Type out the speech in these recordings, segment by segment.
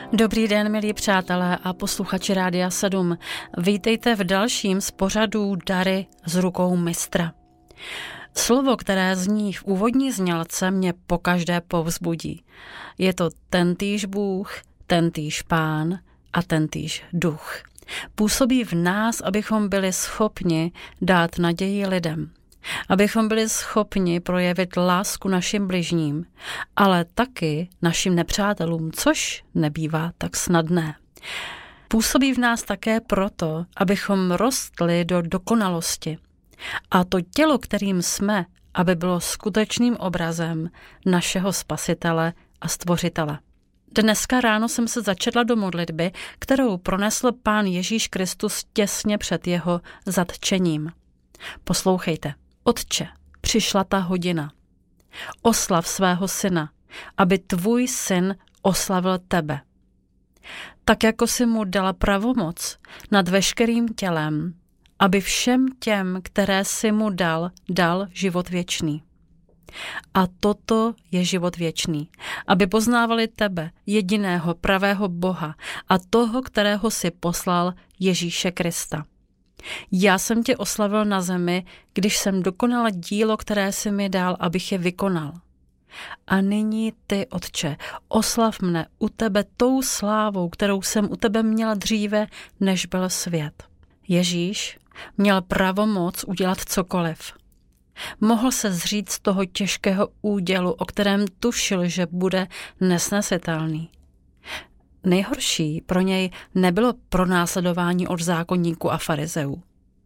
Dobrý den, milí přátelé a posluchači Rádia 7. Vítejte v dalším z pořadů Dary z rukou mistra. Slovo, které zní v úvodní znělce, mě pokaždé povzbudí. Je to tentýž Bůh, tentýž Pán a tentýž Duch. Působí v nás, abychom byli schopni dát naději lidem. Abychom byli schopni projevit lásku našim bližním, ale taky našim nepřátelům, což nebývá tak snadné. Působí v nás také proto, abychom rostli do dokonalosti. A to tělo, kterým jsme, aby bylo skutečným obrazem našeho Spasitele a Stvořitele. Dneska ráno jsem se začetla do modlitby, kterou pronesl Pán Ježíš Kristus těsně před jeho zatčením. Poslouchejte. Otče, přišla ta hodina. Oslav svého syna, aby tvůj syn oslavil tebe. Tak jako jsi mu dala pravomoc nad veškerým tělem, aby všem těm, které jsi mu dal život věčný. A toto je život věčný, aby poznávali tebe, jediného pravého Boha a toho, kterého jsi poslal, Ježíše Krista. Já jsem tě oslavil na zemi, když jsem dokonala dílo, které jsi mi dal, abych je vykonal. A nyní ty, Otče, oslav mne u tebe tou slávou, kterou jsem u tebe měla dříve, než byl svět. Ježíš měl pravomoc udělat cokoliv. Mohl se zříct z toho těžkého údělu, o kterém tušil, že bude nesnesitelný. Nejhorší pro něj nebylo pronásledování od zákonníků a farizeů.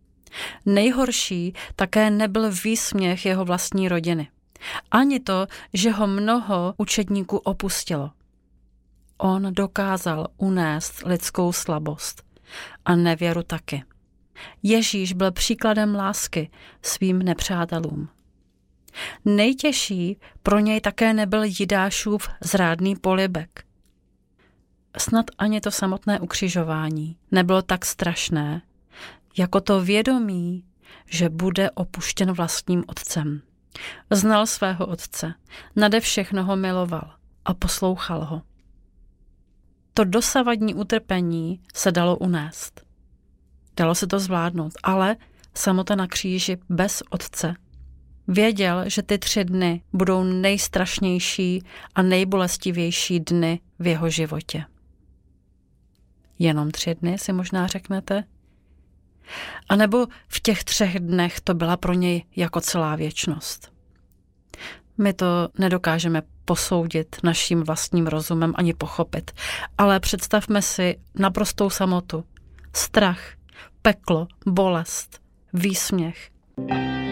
Nejhorší také nebyl výsměch jeho vlastní rodiny. Ani to, že ho mnoho učedníků opustilo. On dokázal unést lidskou slabost a nevěru taky. Ježíš byl příkladem lásky svým nepřátelům. Nejtěžší pro něj také nebyl Jidášův zrádný polibek. Snad ani to samotné ukřižování nebylo tak strašné, jako to vědomí, že bude opuštěn vlastním otcem. Znal svého otce, nade všechno ho miloval a poslouchal ho. To dosavadní utrpení se dalo unést. Dalo se to zvládnout, ale samota na kříži bez otce. Věděl, že ty 3 dny budou nejstrašnější a nejbolestivější dny v jeho životě. Jenom 3 dny, si možná řeknete? A nebo v těch 3 dnech to byla pro něj jako celá věčnost. My to nedokážeme posoudit naším vlastním rozumem ani pochopit, ale představme si naprostou samotu, strach, peklo, bolest, výsměch.